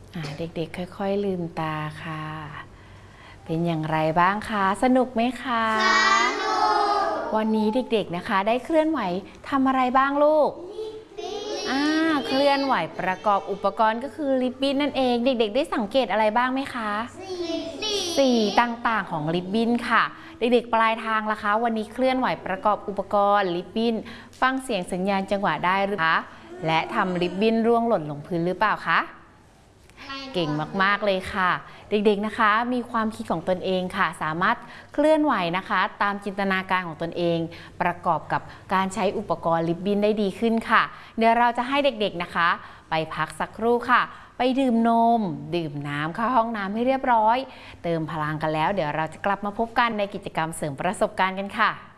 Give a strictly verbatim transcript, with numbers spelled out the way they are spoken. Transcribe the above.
เด็กๆค่อยๆลืมตาค่ะเป็นอย่างไรบ้างคะสนุกไหมคะสนุกวันนี้เด็กๆนะคะได้เคลื่อนไหวทำอะไรบ้างลูกอ่าเคลื่อนไหวประกอบอุปกรณ์ก็คือริบบิ้นนั่นเองเด็กๆได้สังเกตอะไรบ้างไหมคะสีต่างๆของริบบิ้นค่ะเด็กๆปลายทางล่ะคะวันนี้เคลื่อนไหวประกอบอุปกรณ์ริบบิ้นฟังเสียงสัญญาณจังหวะได้หรือคะและทำริบบิ้นร่วงหล่นลงพื้นหรือเปล่าคะเก่งมากๆเลยค่ะเด็กๆนะคะมีความคิดของตนเองค่ะสามารถเคลื่อนไหวนะคะตามจินตนาการของตนเองประกอบกับการใช้อุปกรณ์ริบบิ้นได้ดีขึ้นค่ะเดี๋ยวเราจะให้เด็กๆนะคะไปพักสักครู่ค่ะไปดื่มนมดื่มน้ำเข้าห้องน้ำให้เรียบร้อยเติมพลังกันแล้วเดี๋ยวเราจะกลับมาพบกันในกิจกรรมเสริมประสบการณ์กันค่ะ